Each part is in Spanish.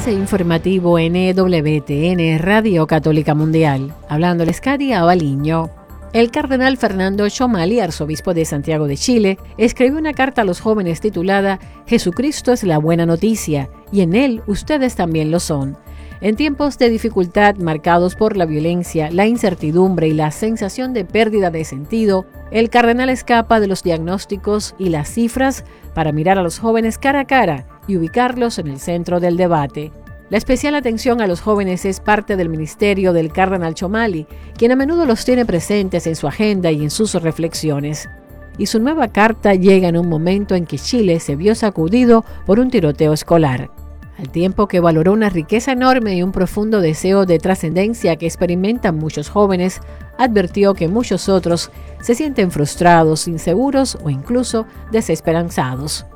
Enlace informativo NWTN Radio Católica Mundial. Hablándoles Katia Abaliño. El cardenal Fernando Chomali, arzobispo de Santiago de Chile, escribió una carta a los jóvenes titulada «Jesucristo es la buena noticia, y en él ustedes también lo son». En tiempos de dificultad marcados por la violencia, la incertidumbre y la sensación de pérdida de sentido, el cardenal escapa de los diagnósticos y las cifras para mirar a los jóvenes cara a cara y ubicarlos en el centro del debate. La especial atención a los jóvenes es parte del ministerio del cardenal Chomali, quien a menudo los tiene presentes en su agenda y en sus reflexiones. Y su nueva carta llega en un momento en que Chile se vio sacudido por un tiroteo escolar. Al tiempo que valoró una riqueza enorme y un profundo deseo de trascendencia que experimentan muchos jóvenes, advirtió que muchos otros se sienten frustrados, inseguros o incluso desesperanzados.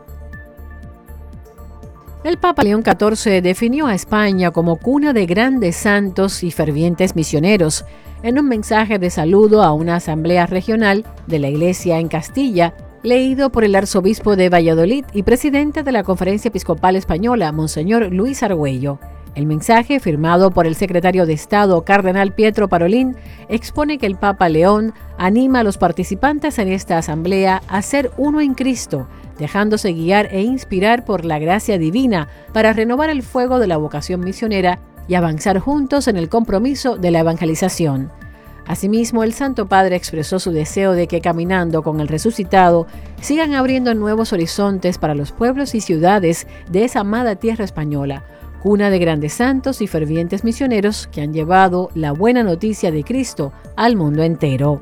El Papa León XIV definió a España como cuna de grandes santos y fervientes misioneros, en un mensaje de saludo a una asamblea regional de la Iglesia en Castilla, leído por el arzobispo de Valladolid y presidente de la Conferencia Episcopal Española, Monseñor Luis Argüello. El mensaje, firmado por el secretario de Estado, cardenal Pietro Parolin, expone que el Papa León anima a los participantes en esta asamblea a ser uno en Cristo, dejándose guiar e inspirar por la gracia divina para renovar el fuego de la vocación misionera y avanzar juntos en el compromiso de la evangelización. Asimismo, el Santo Padre expresó su deseo de que caminando con el resucitado sigan abriendo nuevos horizontes para los pueblos y ciudades de esa amada tierra española, cuna de grandes santos y fervientes misioneros que han llevado la buena noticia de Cristo al mundo entero.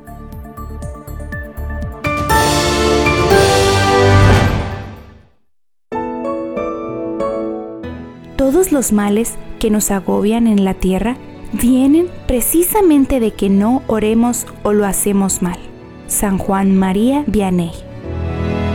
Todos los males que nos agobian en la tierra vienen precisamente de que no oremos o lo hacemos mal. San Juan María Vianney.